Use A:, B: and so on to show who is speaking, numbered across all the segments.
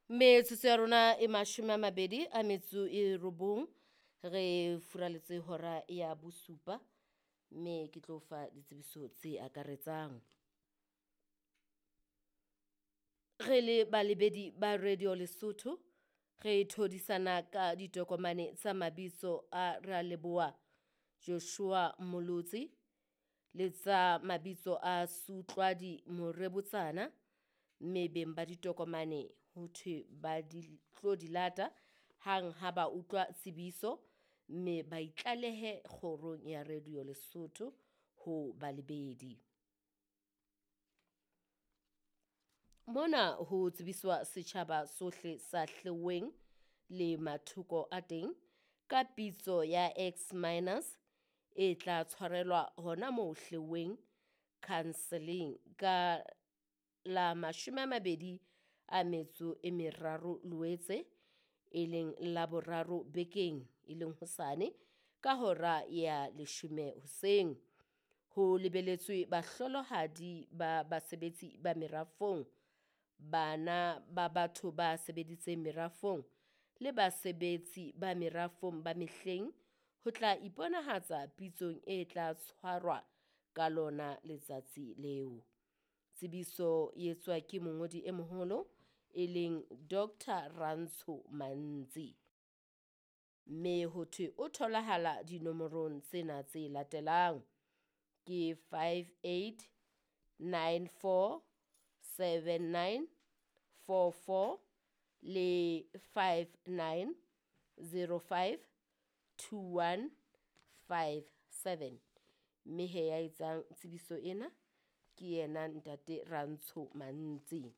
A: Metsotso ya rona e 29 re furaletse hora ya bosupa mme ke tlo fa ditsebiso tse akaretsang. Re le balebedi ba Radio Lesotho re thodisana ka ditokomane tsa mabitso a Raleboha Joshua Molotsi le tsa mabitso a Sutlwadi Morebotsana, mme beng ba ditokomane ho thwe ba tlo di lata hang ha ba utlwa tsebiso mme ba itlalehe kgorong ya Radio Lesotho ho balebedi. Mona ho tsebiswa setjhaba sohle sa hleweng le mathoko a teng ka pitso ya X- e tla tshwarelwa hona moo hleweng Cancelling ka la 23 Loetse, e leng Laboraro bekeng, e leng hosane ka hora ya 10 hoseng. Ho lebeletswe bahlolohadi ba basebetsi ba merafong, bana ba batho ba sebeditseng merafong le basebetsi ba merafong ba mehleng ho tla iponahatsa pitsong e tla tshwarwa ka lona letsatsi leo. Tsebiso e etswa ke mongodi e moholo e leng Dr. Rantsho Mantsi. Mme ho thwe o tholahala dinomorong tsena tse latelang ke 58947944 le 59052157. Mme he ya etsang tsebiso ena ke yena Ntate Rantsho Mantsi.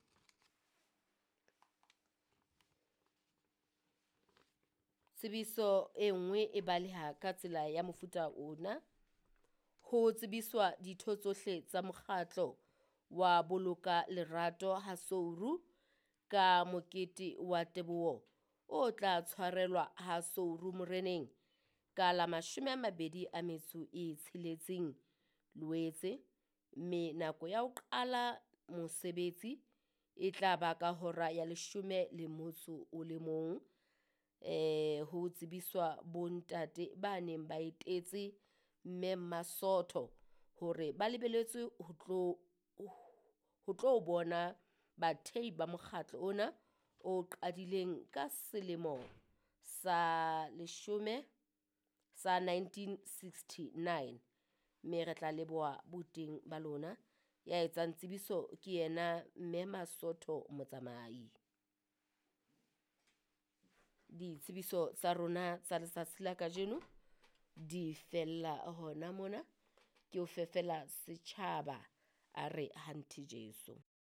A: Tsebiso e nngwe e baleha ka tsela ya mofuta ona. Ho tsebiswa ditho tsohle tsa mokgatlo wa boloka lerato ha Souru ka mokete wa teboho o tla tshwarelwa ha Souru Moreneng ka la 26 Loetse, mme nako ya ho qala mosebetsi e tla ba ka hora ya 11. Ho tsebiswa bontate ba neng ba etetse Mme Masotho hore ba lebelletswe ho tlo bona bathehi ba mokgatlo ona o qadileng ka selemo sa 1969. Mme re tla leboha boteng ba lona. Ya etsang tsebiso ke yena Mme Masotho Motsamai. Ditsebiso tsa rona tsa letsatsi la kajeno di fella hona mona. Ke o fefela setjhaba a re hante Jesu.